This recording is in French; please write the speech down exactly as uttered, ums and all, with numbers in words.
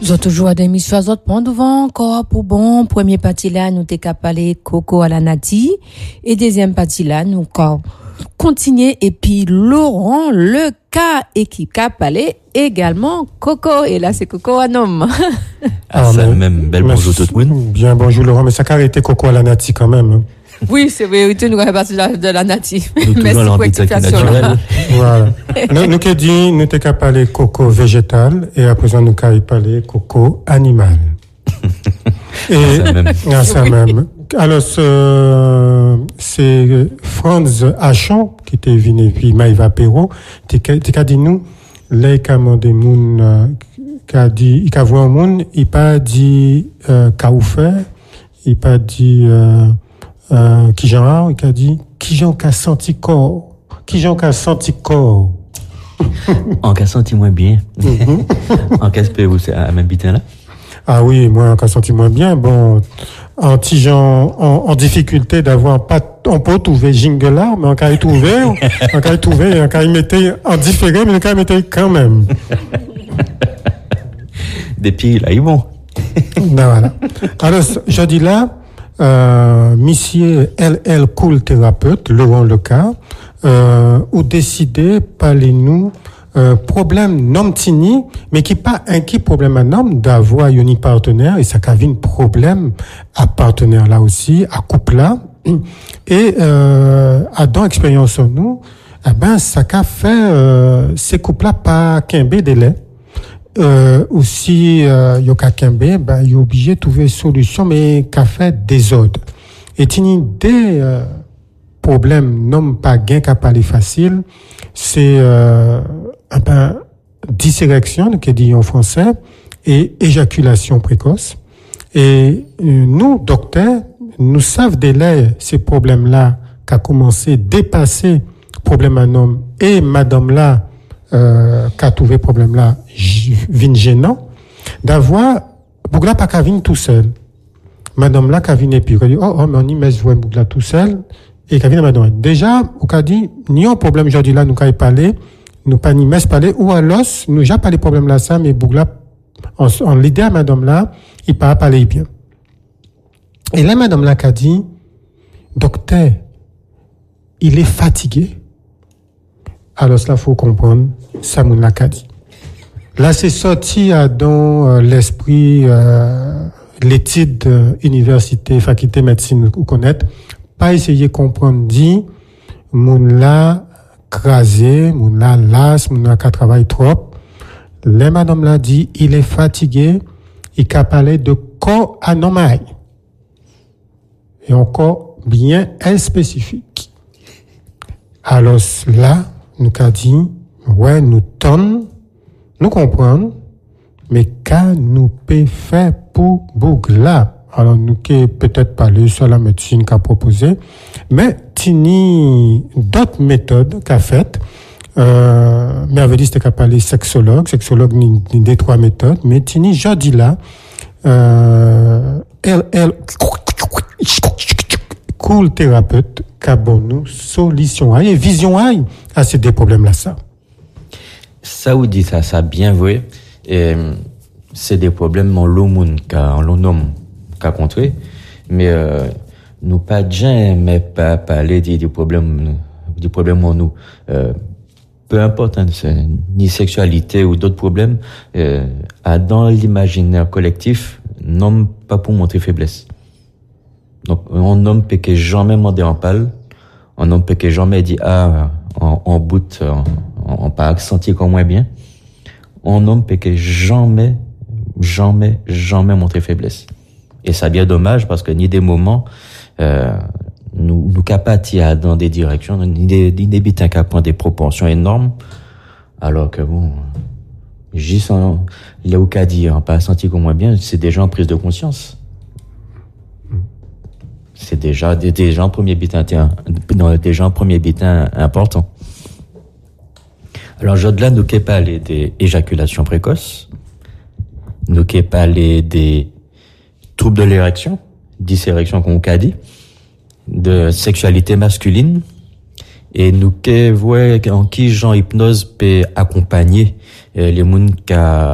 J'ai toujours à des émissions à autres points devant encore pour bon. Premier partie là, nous t'es qu'à parler Coco à la Nati. Et deuxième partie là, nous encore continuer. Et puis Laurent, le cas équipe qu'a parlé également Coco. Et là, c'est Coco un homme. Ah, ça mais, même, belle bonjour tout le monde. Bien, bonjour Laurent, mais ça a été Coco à la Nati quand même. Oui, c'est vérité, nous avons parti de la, de la Nati. Merci pour l'explication. Voilà. Nous, nous qui dit, nous t'es qu'à parler Coco végétal, et à présent, nous qu'à parler Coco animal. Et, ça même. Ah, ça oui. même. Alors, ce, c'est Franz Hachon, qui était venu, puis Maïva Perrault, t'es qu'à dit nous, les commandes moun, qu'a dit, il qu'a vu un monde, il pas dit, euh, qu'a ouvert, il pas dit, euh, Euh, qui j'en a, qui a dit, qui j'en a senti corps, qui j'en a senti corps. En qu'a senti moins bien. Mm-hmm. En qu'est-ce que vous, c'est à même bitin là? Ah oui, moi, en qu'a senti moins bien, bon, en tigeant, en, en difficulté d'avoir pas, on peut trouver jingle là, mais en qu'a y trouvé, en qu'a y trouvé, en qu'a y mettait en différé, mais en qu'a y mettait quand même. Des pieds là, ils vont. Ben voilà. Alors, je dis là, Euh, monsieur L L Cool thérapeute, Laurent Leca, euh, ou décidé parler nous euh, problème nom tini, mais qui pas un qui problème à nom d'avoir un partenaire et ça cavine problème à partenaire là aussi, à couple là, et euh, à dans expérience en nous, eh ben ça qu'a fait euh, ces couples là pas qu'un délai. Euh, aussi, euh, yo ka kembe, ben, yo obligé de trouver solution, mais qu'a fait désordre. Et tini des, euh, problèmes, non pas gain qu'a parlé facile, c'est, euh, un ben, dissérection, qui dit en français, et éjaculation précoce. Et, euh, nous, docteurs, nous savons délai ces problèmes-là, qu'a commencé à dépasser problème un homme, et madame là, Euh, qu'a trouvé problème là vin gênant d'avoir Bougla pas qu'à vin tout seul madame là qu'a vin et puis dit oh oh mais on y met jouer Bougla tout seul et qu'a vin madame déjà ou qu'a dit ni un problème aujourd'hui là nous qu'a parler nous pas ni mes parler ou alors nous j'ai pas les problèmes là ça mais Bougla en, en l'idée à madame là il pas parler bien et là madame là qu'a dit docteur il est fatigué. Alors, cela faut comprendre, ça moun l'a dit. Là, c'est sorti à dans euh, l'esprit, euh, l'étude euh, université, faculté médecine, ou connaître, pas essayer de comprendre, dit, moun l'a crasé, moun l'a las, moun l'a qu'à travailler trop. Les madame l'a dit, il est fatigué, il a parlé de corps anormal. Et encore bien spécifique. Alors, là, nous qu'a dit, ouais, nous tonne, nous comprenons, mais qu'a nous peut faire pour Bougla. Alors, nous qui peut-être parler sur la médecine qu'a proposé, mais tini d'autres méthodes qu'a faites, euh, mais avait dit c'était qu'a parlé sexologue, sexologue ni, ni des trois méthodes, mais tini, je dis là, euh, elle, elle, cool thérapeute, qu'a bon nous, solution, et vision, aïe, à ces deux problèmes-là, ça. Ça, vous dites ça, ça, bien vrai. Et, c'est des problèmes en l'homme, en l'homme, qu'a contré. Mais, euh, nous pas jamais pas parler des, des problèmes, des problèmes en nous. Euh, peu importe, hein, c'est, ni sexualité ou d'autres problèmes, euh, dans l'imaginaire collectif, non pas pour montrer faiblesse. Donc, un homme peut que jamais mandé en pâle, un homme peut que jamais dit, ah, en, en bout, en, en pas sentir comme moins bien. Un homme peut que jamais, jamais, jamais montrer faiblesse. Et ça bien dommage parce que ni des moments, euh, nous, nous capatis dans des directions, ni des, ni des bitins qui prennent des proportions énormes, alors que bon, j'y sens, là où qu'a dit, en pas sentir comme moins bien, c'est déjà en prise de conscience. C'est déjà des, des gens premier bitin, des gens premier bitin important. Alors, je-là, nous qui parler des éjaculations précoces, nous qui parler des troubles de l'érection, dysérection, comme on a dit, de sexualité masculine, et nous qui voyons en qui Jean Hypnose peut accompagner les gens qui